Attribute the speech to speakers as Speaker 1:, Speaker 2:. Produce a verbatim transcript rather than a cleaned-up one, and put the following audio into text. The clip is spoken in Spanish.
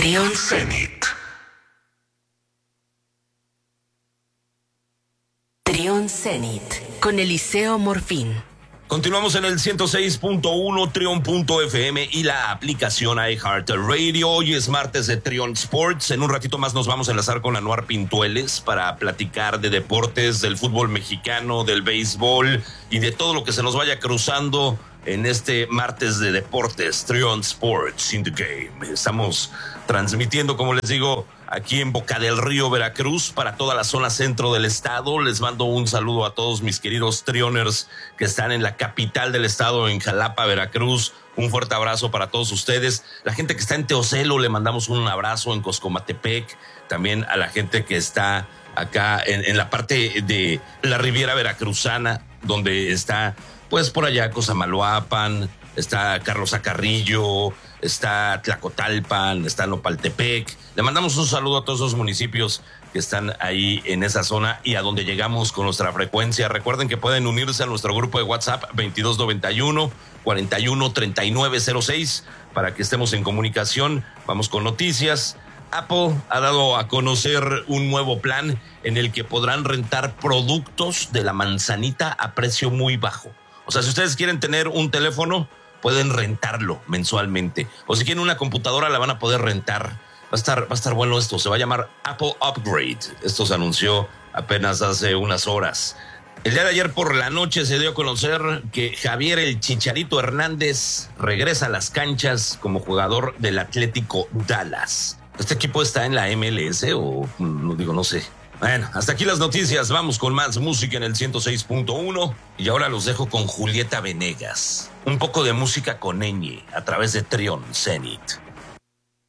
Speaker 1: Trión Zenit. Trión Zenit con Eliseo Morfín.
Speaker 2: Continuamos en el ciento seis punto uno Trión punto F M y la aplicación iHeartRadio. Hoy es martes de Trión Sports. En un ratito más nos vamos a enlazar con Anuar Pintueles para platicar de deportes, del fútbol mexicano, del béisbol y de todo lo que se nos vaya cruzando en este martes de deportes. Trión Sports in the Game. Estamos transmitiendo, como les digo, aquí en Boca del Río, Veracruz, para toda la zona centro del estado. Les mando un saludo a todos mis queridos trioners que están en la capital del estado, en Jalapa, Veracruz. Un fuerte abrazo para todos ustedes. La gente que está en Teocelo, le mandamos un abrazo, en Coscomatepec. También a la gente que está acá en, en la parte de la Riviera Veracruzana, donde está, pues por allá, Cosamaloapan, está Carlos Acarrillo, está Tlacotalpan, está Nopaltepec. Le mandamos un saludo a todos esos municipios que están ahí en esa zona y a donde llegamos con nuestra frecuencia. Recuerden que pueden unirse a nuestro grupo de WhatsApp veintidós noventa y uno, cuarenta y uno, treinta y nueve cero seis para que estemos en comunicación. Vamos con noticias. Apple ha dado a conocer un nuevo plan en el que podrán rentar productos de la manzanita a precio muy bajo. O sea, si ustedes quieren tener un teléfono, pueden rentarlo mensualmente. O si quieren una computadora, la van a poder rentar. Va a estar, va a estar bueno esto. Se va a llamar Apple Upgrade. Esto se anunció apenas hace unas horas. El día de ayer por la noche se dio a conocer que Javier el Chicharito Hernández regresa a las canchas como jugador del Atlético Dallas. ¿Este equipo está en la M L S o no digo, no sé? Bueno, hasta aquí las noticias. Vamos con más música en el ciento seis punto uno y ahora los dejo con Julieta Venegas. Un poco de música con ñ a través de Trión Zenit.